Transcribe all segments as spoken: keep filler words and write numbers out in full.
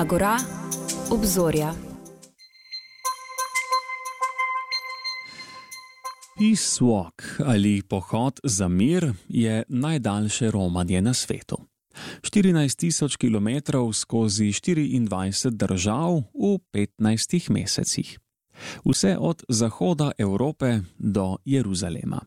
Agora, obzorja. Peace Walk ali pohod za mir je najdaljše romanje na svetu. štirinajst tisoč kilometrov skozi štiriindvajset držav v petnajstih mesecih. Vse od zahoda Evrope do Jeruzalema.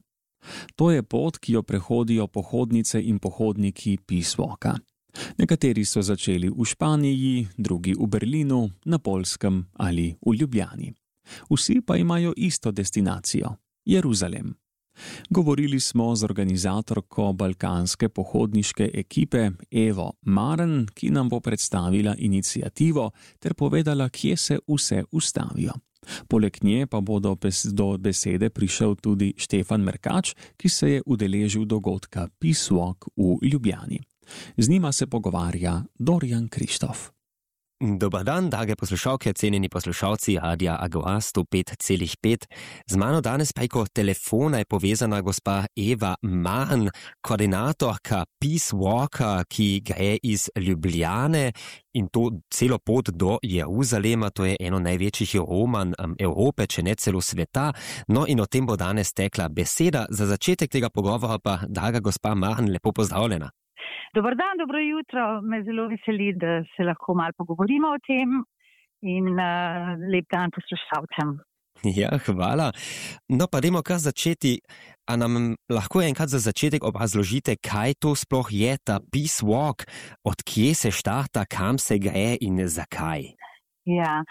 To je pot, ki jo prehodijo pohodnice in pohodniki Peace Walka. Nekateri so začeli v Španiji, drugi v Berlinu, na Poljskem ali v Ljubljani. Vsi pa imajo isto destinacijo – Jeruzalem. Govorili smo z organizatorko balkanske pohodniške ekipe Evo Maren, ki nam bo predstavila inicijativo ter povedala, kje se vse ustavijo. Poleg nje pa bo do besede prišel tudi Štefan Merkač, ki se je udeležil dogodka Peace Walk v Ljubljani. Z njima se pogovarja Dorijan Krištof. Dobar dan, drage poslušalke, cenjeni poslušalci Radia Agora sto pet celih pet. Z mano danes preko telefona je povezana gospa Eva Maren, koordinatorka Peace Walka, ki gre iz Ljubljane in to celo pot do Jeruzalema. To je eno največjih romanj Evrope, če ne celo sveta. No in o tem bo danes tekla beseda. Za začetek tega pogovora pa, draga gospa Maren, lepo pozdravljena. Dobar dan, dobro jutro. Me zelo veseli, da se lahko malo pogovorimo o tem in uh, lep dan poslušalcem. Ja, hvala. No pa dajmo kar začeti. A nam lahko enkrat za začetek obrazložite, kaj to sploh je ta Peace Walk, od kje se štarta, kam se gre in zakaj? Ja,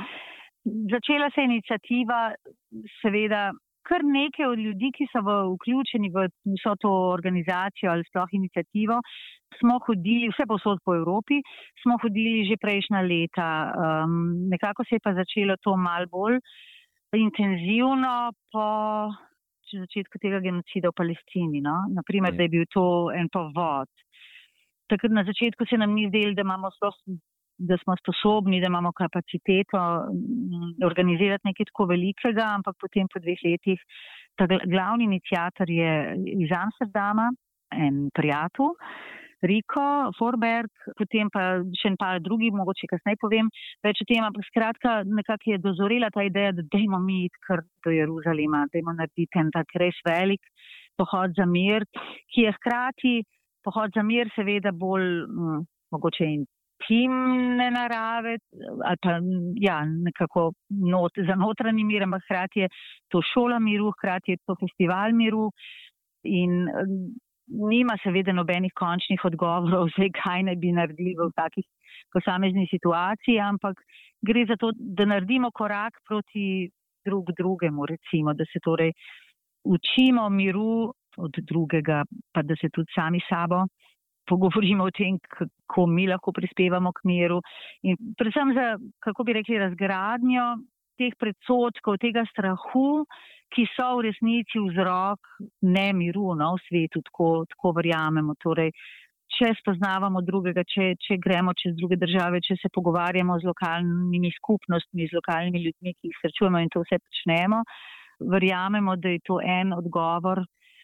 začela se iniciativa, seveda, kar nekaj od ljudi, ki so vključeni v vso to organizacijo ali sploh inicijativo, smo hodili vse povsod po Evropi, smo hodili že prejšnja leta. Um, nekako se je pa začelo to malo bolj intenzivno po začetku tega genocida v Palestini. No? Naprimer, da je bil to en povod. Takrat na začetku se nam ni zdelo, da imamo sploh, da smo sposobni, da imamo kapaciteto organizirati nekaj tako velikega, ampak potem po dveh letih ta glavni iniciator je iz Amsterdama, en prijatelj, Riko Forberg, potem pa še en par drugih, mogoče kasneje povem več o tem, ampak skratka nekako je dozorela ta ideja, da dajmo mi iti kar do Jeruzalema, dajmo narediti en tak res velik pohod za mir, ki je hkrati pohod za mir seveda bolj m, mogoče intimne narave, ali pa ja, nekako not, za notranji mir, ampak hkrati je to šola miru, hkrati je to festival miru in nima seveda nobenih končnih odgovorov, zdaj kaj naj bi naredili v takih posameznih situacij, ampak gre za to, da naredimo korak proti drug drugemu, recimo, da se torej učimo miru od drugega, pa da se tudi sami sabo pogovorimo o tem, kako mi lahko prispevamo k miru in predvsem za, kako bi rekli, razgradnjo teh predsodkov, tega strahu, ki so v resnici vzrok ne miru, no, v svetu, tako, tako verjamemo. Torej, če spoznavamo drugega, če, če gremo čez druge države, če se pogovarjamo z lokalnimi skupnostmi, z lokalnimi ljudmi, ki jih srečujemo in to vse počnemo, verjamemo, da je to en odgovor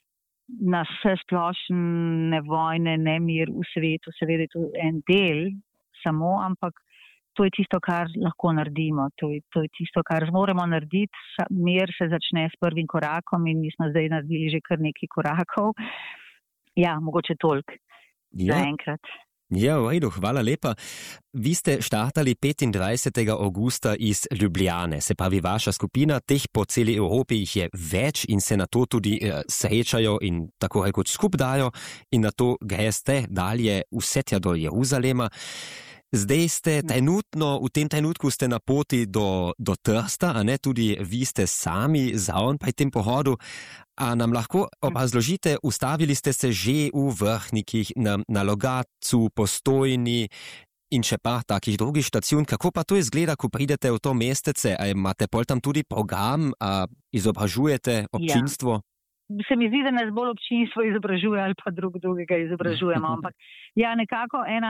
na vse splošne vojne, nemir v svetu. Seveda je to en del samo, ampak to je tisto, kar lahko naredimo. To je, to je tisto, kar zmoremo narediti. Mir se začne s prvim korakom in mi smo zdaj naredili že kar nekaj korakov. Ja, mogoče toliko ja. za enkrat. Ja, v redu, hvala lepa. Vi ste štartali petindvajsetega avgusta iz Ljubljane, se pravi vaša skupina, teh po celi Evropi jih je več in se na to tudi eh, srečajo in tako rekoč skup dajo in na to greste dalje vse tja do Jeruzalema. Zdaj ste trenutno, v tem trenutku ste na poti do, do Trsta, a ne tudi vi ste sami zraven pri tem pohodu. A nam lahko obrazložite, ustavili ste se že v Vrhnikih, na, na Logatcu, Postojni in še par takih drugih štacijon. Kako pa to izgleda, ko pridete v to mestece? A imate pol tam tudi program, a izobražujete občinstvo? Ja. Se mi zdi, da nas bolj občinstvo izobražuje ali pa drug drugega izobražujemo. Ampak ja, nekako ena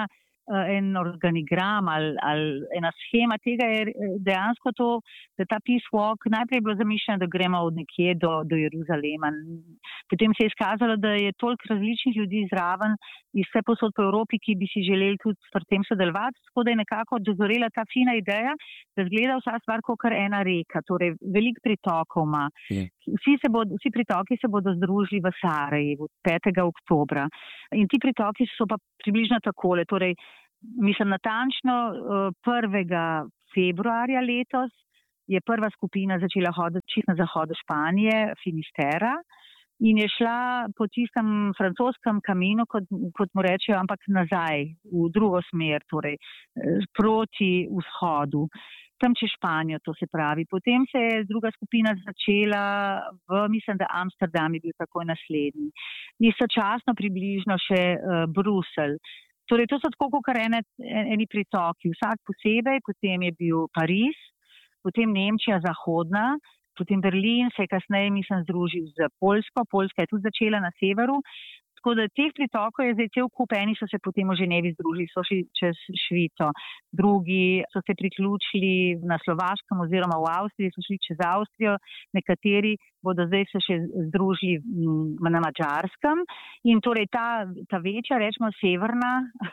en organigram ali, ali ena schema tega je dejansko to, da ta Peace Walk najprej je bilo zamišljeno, da gremo od nekje do, do Jeruzalema. Potem se je izkazalo, da je toliko različnih ljudi zraven iz vse posod po Evropi, ki bi si želeli tudi pri tem sodelovati, tako da je nekako dozorela ta fina ideja, da zgleda vsa stvar kot ena reka, torej veliko pritokov ima. Je. Vsi, se bodo, vsi pritoki se bodo združili v Sarajevu petega oktobra in ti pritoki so pa približno takole, torej mislim, natančno prvega februarja letos je prva skupina začela hoditi čisto na zahodu Španije, Finistera, in je šla po tistem francoskem kaminu, kot, kot mu rečejo, ampak nazaj, v drugo smer, torej proti vzhodu, tam čez Španijo, to se pravi. Potem se je druga skupina začela v, mislim, da Amsterdam je bil takoj naslednji. Istočasno približno še uh, Bruselj. Torej, to so tako kot ene, eni pritoki, vsak posebej, potem je bil Pariz, potem Nemčija zahodna, potem Berlin se je kasneje, mislim, združil z Poljsko, Poljska je tudi začela na severu, tako da teh pritokov je zdaj cel kup, eni so se potem v Ženevi združili, so šli čez Švico, drugi so se priključili na Slovaškem oziroma v Avstriji, so šli čez Avstrijo, nekateri bodo zdaj se še združili na Madžarskem in torej ta, ta večja, rečemo severna,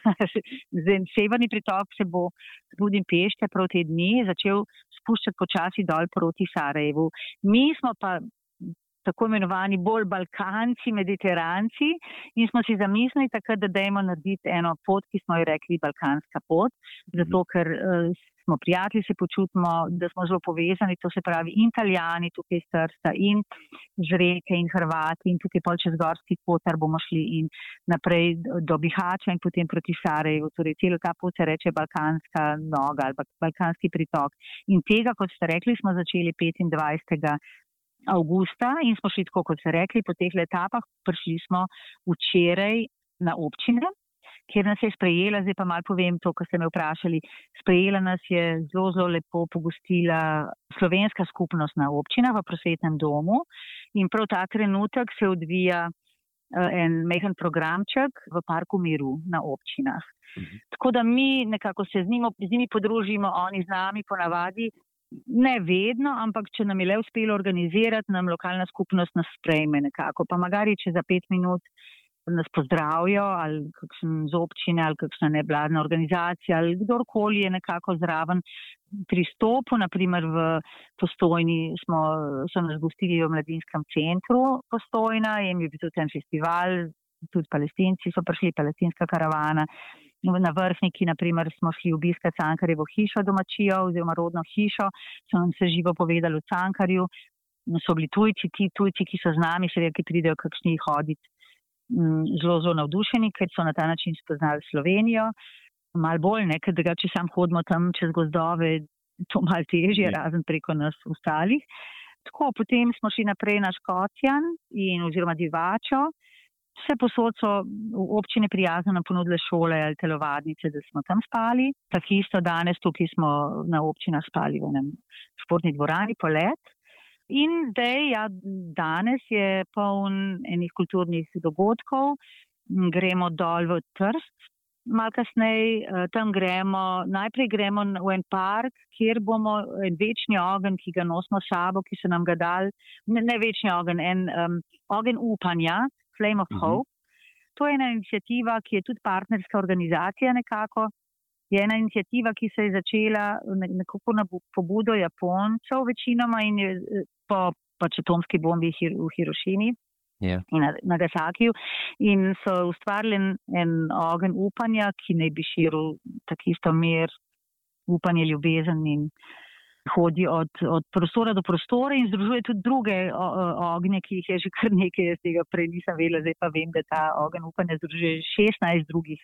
severni pritok se bo z Budimpešte prav te dni začel spuščati počasi dol proti Sarajevu. Mi smo pa tako imenovani bolj Balkanci, Mediteranci in smo si zamislili takrat, da dajmo narediti eno pot, ki smo jo rekli Balkanska pot, zato ker uh, smo prijatelji, se počutimo, da smo zelo povezani, to se pravi in Italijani tukaj iz Trsta in Žreke in Hrvati in tukaj pol čez Gorski Kotar bomo šli in naprej do Bihaća in potem proti Sarajevu, torej celo ta pot se reče Balkanska noga ali Balkanski pritok. In tega, kot ste rekli, smo začeli petindvajsetega avgusta in smo šli tako, kot ste rekli, po teh etapah. Prišli smo včeraj na občine, kjer nas je sprejela, zdaj pa malo povem to, kar ste me vprašali, sprejela nas je zelo, zelo lepo pogostila slovenska skupnost na občinah v prosvetnem domu in prav ta trenutek se odvija en mehen programček v Parku miru na občinah. Mhm. Tako da mi nekako se z njimi, z njimi podružimo, oni z nami ponavadi, ne vedno, ampak če nam je le uspelo organizirati, nam lokalna skupnost nas sprejme nekako, pa magari če za pet minut nas pozdravijo ali kakšen z občine ali kakšna nevladna organizacija ali kdorkoli je nekako zraven pristopu, naprimer v Postojni smo, so nas gostili v mladinskem centru Postojna in je bil tudi en festival, tudi Palestinci so prišli, palestinska karavana. Na Vrhniki, naprimer, smo šli obiskati Cankarjevo hišo domačijo oziroma rodno hišo, so nam se živo povedali o Cankarju, so bili tujci, ti tujci, ki so z nami, seveda, ki pridejo kakšni hoditi, zelo, zelo navdušeni, ker so na ta način spoznali Slovenijo. Mal bolj, ne, ker da če sam hodimo tam čez gozdove, to mal težje, razen preko nas ostalih. Tako, potem smo šli naprej na Škocjan in oziroma Divačo. Vse posod so občine prijazno nam ponudile šole ali telovadnice, da smo tam spali. Tako isto danes tukaj smo na občinah spali v enem športni dvorani Polet. In zdaj, ja, danes je poln enih kulturnih dogodkov. Gremo dol v Trst. Malo kasneje tam gremo, najprej gremo v en park, kjer bomo en večni ogenj, ki ga nosimo s sabo, ki so nam ga dali, ne, ne večni ogenj, en um, ogenj upanja, Flame of Hope. Uh-huh. To je ena iniciativa, ki je tudi partnerska organizacija nekako. Je ena iniciativa, ki se je začela nekako na pobudo Japoncev večinoma in je po pač atomski bombi v Hirošimi yeah. in na Nagasakiju. In so ustvarili en, en ogenj upanja, ki naj bi širil tako isto mir, upanje, ljubezen in hodi od, od prostora do prostora in združuje tudi druge ognje, ki jih je že kar nekaj, jaz tega prej nisem vedela, zdaj pa vem, da ta ogenj upanja združuje šestnajst drugih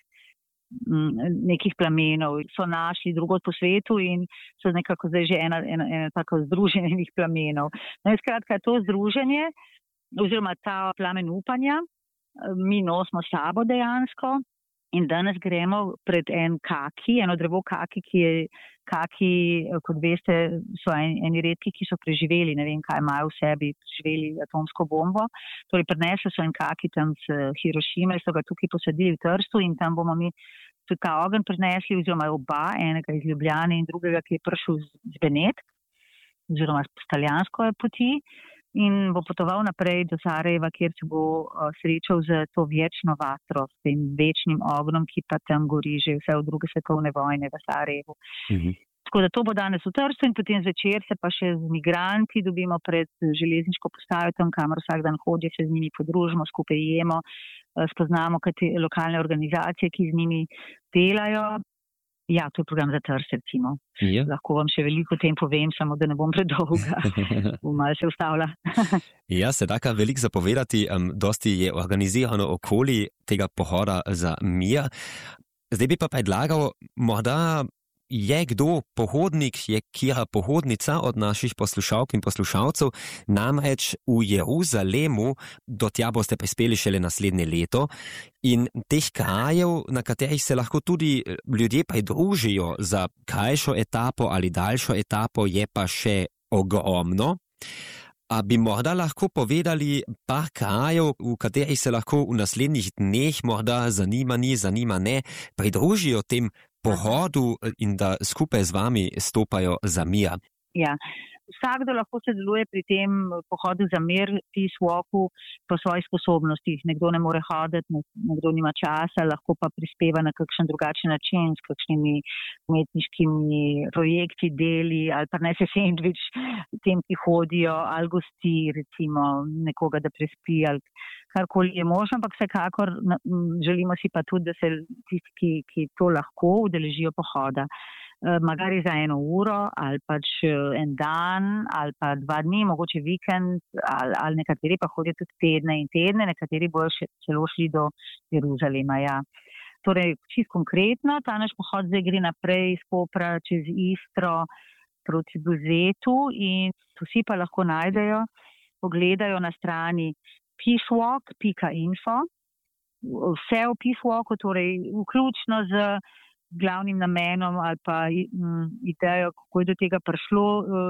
m, nekih plamenov. So našli drugod po svetu in so nekako zdaj že ena, ena, ena tako združenje enih plamenov. No, skratka, to združenje oziroma ta plamen upanja mi nosimo sabo dejansko. In danes gremo pred en kaki, eno drevo kaki, ki je kaki, kot veste, so en, eni redki, ki so preživeli, ne vem, kaj imajo v sebi, preživeli atomsko bombo. Torej, prinesli so en kaki tam z Hirošime, so ga tukaj posadili v Trstu in tam bomo mi tudi ta ogenj prinesli, oziroma oba, enega iz Ljubljane in drugega, ki je prišel z Benetk, oziroma z Taljanskove poti in bo potoval naprej do Sarajeva, kjer se bo uh, srečal z to večno vatro, s tem večnim ognjem, ki pa tam gori že vse od druge svetovne vojne v Sarajevu. Mhm. Tako da to bo danes v Trstu in potem zvečer se pa še z migranti dobimo pred železniško postajo, tam kamor vsak dan hodijo, se z njimi podružimo, skupaj jemo, spoznamo kate lokalne organizacije, ki z njimi delajo. Ja, to je program za Trst, recimo. Ja. Lahko vam še veliko o tem povem, samo da ne bom predolga. Bom malo se ustavila. Ja, se da kar veliko zapovedati. Um, dosti je organizirano okoli tega pohoda za mir. Zdaj bi pa predlagal, morda je kdo pohodnik, je kjera pohodnica od naših poslušalk in poslušalcev, namreč v Jeruzalemu, do tja boste prispeli šele naslednje leto in teh krajev, na katerih se lahko tudi ljudje pridružijo za krajšo etapo ali daljšo etapo, je pa še ogromno. A bi morda lahko povedali par krajev, v katerih se lahko v naslednjih dneh morda zanimani, zanimane pridružijo tem pohodu in da skupaj z vami stopajo za mir? Ja, vsakdo lahko sodeluje pri tem pohodu za mir, Peace Walku, po svojih sposobnostih. Nekdo ne more hoditi, nekdo nima časa, lahko pa prispeva na kakšen drugačen način, s kakšnimi umetniškimi projekti, deli, ali pa naj se sendvič tem, ki hodijo, ali gosti, recimo nekoga, da prespi, ali karkoli je možno, ampak vsekakor želimo si pa tudi, da se tisti, ki, ki to lahko, udeležijo pohoda. Magari za eno uro, ali pač en dan, ali pa dva dni, mogoče vikend, ali, ali nekateri pa hodijo tudi tedne in tedne, nekateri bojo še celo šli do Jeruzalema. Ja. Torej, čisto konkretno, ta naš pohod zdaj gre naprej iz Kopra čez Istro proti Buzetu in vsi pa lahko najdejo, pogledajo na strani peacewalk pika info, vse o Peacewalku, torej vključno z glavnim namenom ali pa idejo, kako je do tega prišlo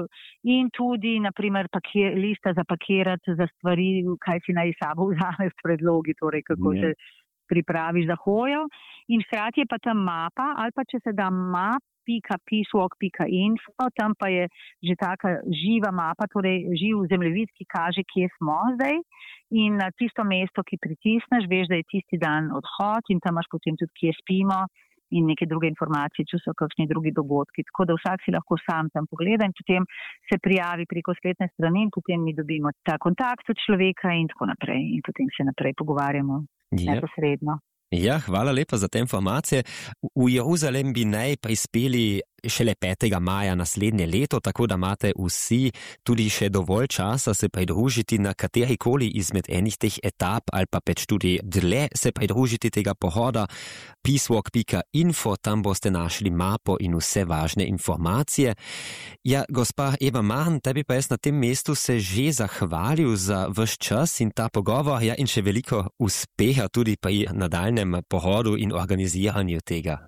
in tudi, naprimer, pakir, lista za pakirati za stvari, kaj si naj sabo vzame s predlogi, torej kako se pripraviš za hojo. In hkrati je pa tam mapa, ali pa če se da map, pika peacewalk pika info, tam pa je že taka živa mapa, torej živ zemljevid, ki kaže, kje smo zdaj. In na tisto mesto, ki pritisneš, veš, da je tisti dan odhod in tam imaš potem tudi, kje spimo in neke druge informacije, če so kakšni drugi dogodki. Tako da vsak si lahko sam tam pogleda in potem se prijavi preko spletne strani in potem mi dobimo ta kontakt od človeka in tako naprej. In potem se naprej pogovarjamo neposredno. Ja, hvala lepa za te informacije. V Jeruzalem bi naj prispeli šele petega maja naslednje leto, tako da imate vsi tudi še dovolj časa se pridružiti na katerikoli izmed enih teh etap ali pa peč tudi dlje se pridružiti tega pohoda. peacewalk pika info, tam boste našli mapo in vse važne informacije. Ja, gospa Eva Mahn, tebi pa jaz na tem mestu se že zahvalil za vaš čas in ta pogovor, ja, in še veliko uspeha tudi pri nadaljnem pohodu in organiziranju tega.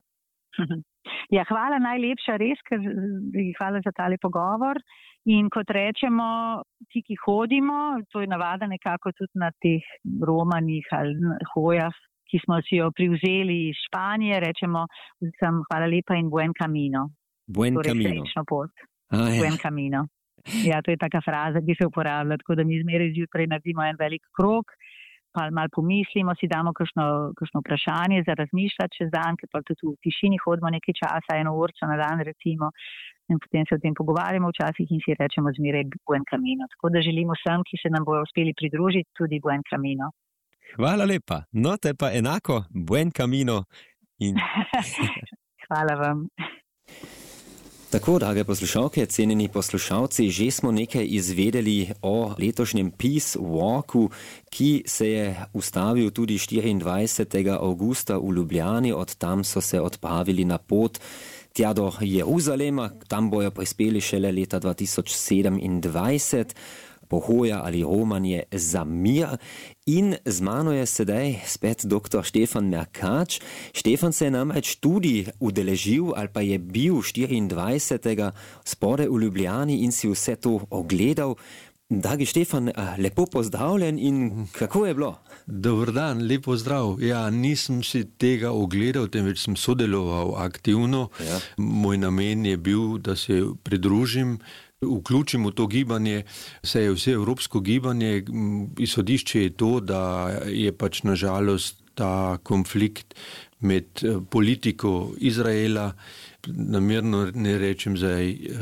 Ja, hvala najlepša, res, ker hvala za tale pogovor. In kot rečemo, ti, ki hodimo, to je navada nekako tudi na teh romanih ali hojah, ki smo si jo privzeli iz Španije, rečemo vsem hvala lepa in buen camino. Buen torej, camino. Srečno pot. Ah, ja. Buen camino. Ja, to je taka fraza, ki se uporablja, tako da mi zmeraj zjutraj naredimo en velik krog, pa malo pomislimo, si damo kakšno, kakšno vprašanje za razmišljati čez dan, ker pa tudi v tišini hodimo nekaj časa, eno urco na dan recimo, in potem se o tem pogovarjamo včasih in si rečemo zmeraj buen camino. Tako da želimo vsem, ki se nam bojo uspeli pridružiti, tudi buen camino. Hvala lepa. No, te pa enako, buen camino. In... Hvala vam. Tako, drage poslušalke, cenjeni poslušalci, že smo nekaj izvedeli o letošnjem Peace Walku, ki se je ustavil tudi štiriindvajsetega avgusta v Ljubljani. Od tam so se odpravili na pot tja do Jeruzalema, tam bojo prispeli šele leta dva tisoč sedemindvajset. Pohoja ali romanje za mir. In z mano je sedaj spet doktor Štefan Merkač. Štefan se je namreč tudi udeležil ali pa je bil štiriindvajsetega spode v Ljubljani in si vse to ogledal. Dragi Štefan, lepo pozdravljen in kako je bilo? Dober dan, lepo zdrav. Ja, nisem si tega ogledal, temveč sem sodeloval aktivno. Ja. Moj namen je bil, da se pridružim, vključim v to gibanje, saj je vse evropsko gibanje. Izhodišče je to, da je pač nažalost ta konflikt med politiko Izraela, namerno ne rečem za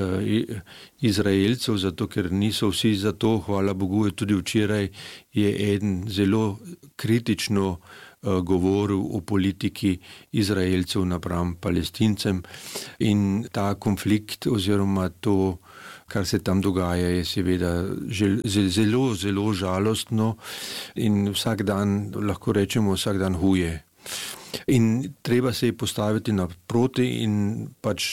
Izraelcev, zato ker niso vsi za to, hvala Bogu, je tudi včeraj je eden zelo kritično govoril o politiki Izraelcev napram Palestincem in ta konflikt oziroma to, kar se tam dogaja, je seveda zelo, zelo žalostno in vsak dan, lahko rečemo, vsak dan huje. In treba se je postaviti naproti in pač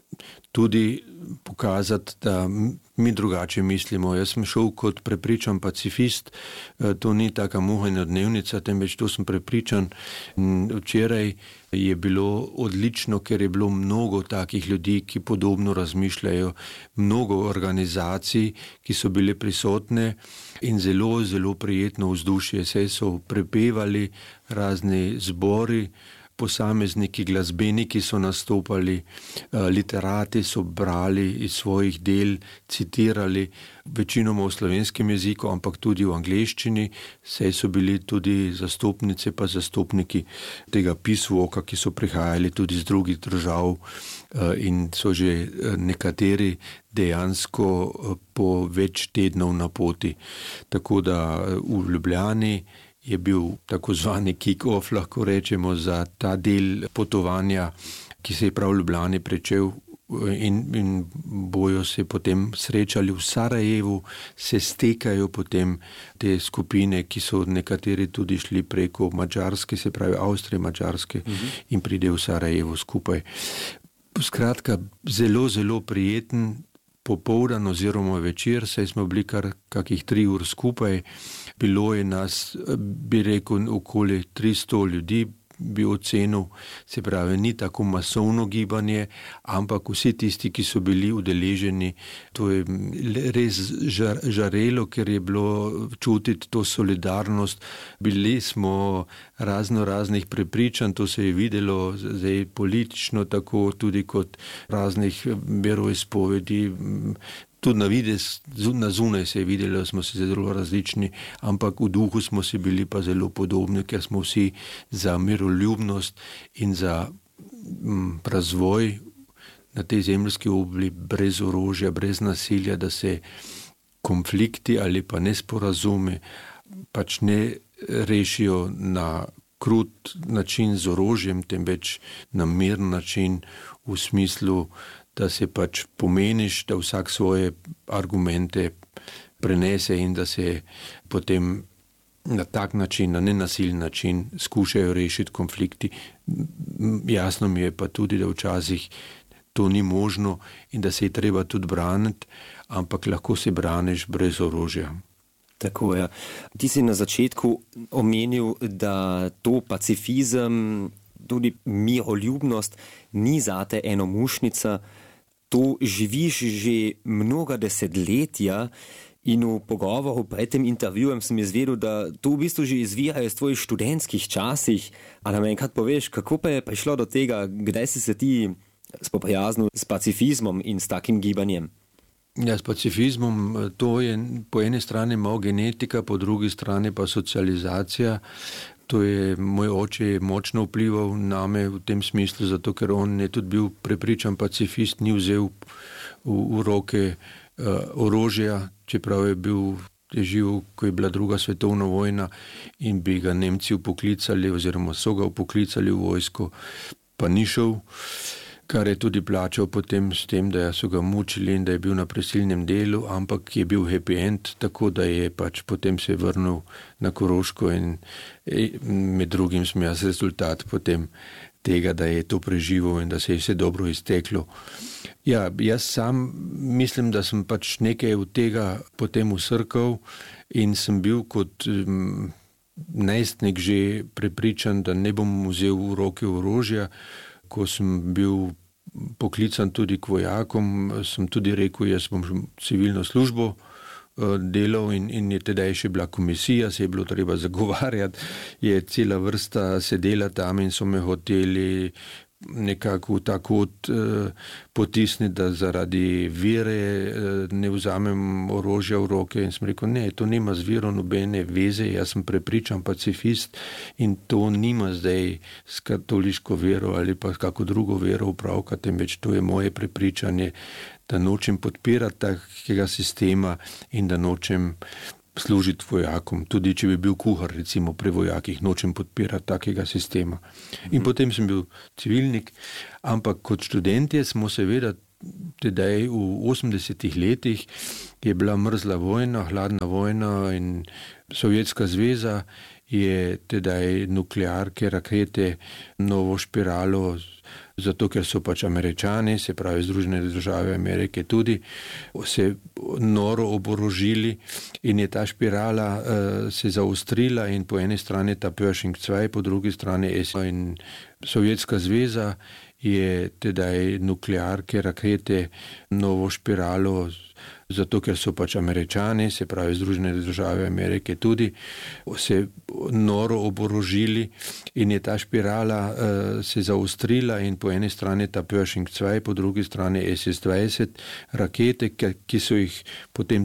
tudi pokazati, da mi drugače mislimo. Jaz sem šel kot prepričan pacifist, to ni taka muhajna dnevnica, temveč to sem prepričan. Včeraj je bilo odlično, ker je bilo mnogo takih ljudi, ki podobno razmišljajo, mnogo organizacij, ki so bile prisotne in zelo, zelo prijetno vzdušje. Saj so prepevali razni zbori, posamezniki, glasbeniki so nastopali, literati so brali iz svojih del, citirali večinoma v slovenskem jeziku, ampak tudi v angleščini, saj so bili tudi zastopnice pa zastopniki tega Peace Walka, ki so prihajali tudi iz drugih držav in so že nekateri dejansko po več tednov na poti. Tako da v Ljubljani je bil tako zvani kick-off, lahko rečemo, za ta del potovanja, ki se je prav v Ljubljani pričel in, in bojo se potem srečali v Sarajevu, se stekajo potem te skupine, ki so nekateri tudi šli preko Madžarske, se pravi Avstrije, Madžarske mhm. in pride v Sarajevo skupaj. Skratka, zelo, zelo prijeten popoldan oziroma večer, saj smo bili kar kakih tri ur skupaj. Bilo je nas, bi rekel, okoli tristo ljudi, bi ocenil, se pravi, ni tako masovno gibanje, ampak vsi tisti, ki so bili udeleženi, to je res žarelo, ker je bilo čutiti to solidarnost. Bili smo razno raznih prepričanj, to se je videlo zdaj politično, tako tudi kot raznih veroizpovedi. Tudi na videz, na zunaj se je videlo, smo se zelo različni, ampak v duhu smo si bili pa zelo podobni, ker smo vsi za miroljubnost in za m, razvoj na tej zemljski obli brez orožja, brez nasilja, da se konflikti ali pa nesporazume pač ne rešijo na krut način z orožjem, temveč na miren način v smislu, da se pač pomeniš, da vsak svoje argumente prenese in da se potem na tak način, na nenasilni način skušajo rešiti konflikti. Jasno mi je pa tudi, da včasih to ni možno in da se je treba tudi braniti, ampak lahko se braniš brez orožja. Tako je. Ti si na začetku omenil, da to pacifizem, tudi miroljubnost ni zate enomušnica. To živiš že mnoga desetletja in v pogovoru pred tem intervjujem sem izvedel, da to v bistvu že izvira iz tvojih študentskih časih. A nam enkrat poveš, kako pa je prišlo do tega, kdaj si se ti spoprijaznil s pacifizmom in s takim gibanjem? Ja, s pacifizmom, to je po eni strani malo genetika, po drugi strani pa socializacija. To je, moj oče je močno vplival name v tem smislu, zato ker on je tudi bil prepričan pacifist, ni vzel v, v roke uh, orožja, čeprav je bil, je živel, ko je bila druga svetovna vojna in bi ga Nemci upoklicali oziroma so ga upoklicali v vojsko, pa ni šel, kar je tudi plačal potem s tem, da so ga mučili in da je bil na prisilnem delu, ampak je bil happy end, tako da je pač potem se vrnil na Koroško in med drugim sem jaz rezultat potem tega, da je to preživel in da se je vse dobro izteklo. Ja, jaz sam mislim, da sem pač nekaj od tega potem usrkal in sem bil kot um, najstnik že prepričan, da ne bom vzel v roke orožja. Ko sem bil poklican tudi k vojakom, sem tudi rekel, jaz bom civilno službo delal in, in je tedaj še bila komisija, se je bilo treba zagovarjati, je cela vrsta sedela tam in so me hoteli nekako v ta kot eh, potisniti, da zaradi vere eh, ne vzamem orožja v roke in sem rekel, ne, to nima z vero nobene veze, jaz sem prepričan pacifist in to nima zdaj s katoliško vero ali pa s kako drugo vero upravka, temveč to je moje prepričanje, da nočem podpirati takega sistema in da nočem služiti vojakom, tudi če bi bil kuhar, recimo pri vojakih, nočem podpirati takega sistema. In potem sem bil civilnik, ampak kot študentje smo seveda tedaj v osemdesetih letih je bila mrzla vojna, hladna vojna in Sovjetska zveza je tedaj nuklearke, rakete, novo špiralo, zato ker so pač Američani, se pravi Združene države Amerike tudi, se noro oborožili in je ta špirala uh, se zaostrila in po eni strani ta Pershing dva, po drugi strani S in Sovjetska zveza je tedaj nuklearke, rakete, novo špiralo, zato ker so pač Američani, se pravi Združene države Amerike tudi, se noro oborožili in je ta špirala uh, se zaostrila in po eni strani ta Pershing dva, po drugi strani S S dvajset rakete, ki so jih potem